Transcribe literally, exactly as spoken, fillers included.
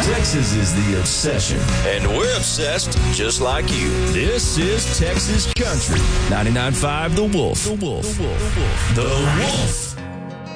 Texas is the obsession. And we're obsessed just like you. This is Texas Country. ninety-nine point five The Wolf. The Wolf. The Wolf. The Wolf.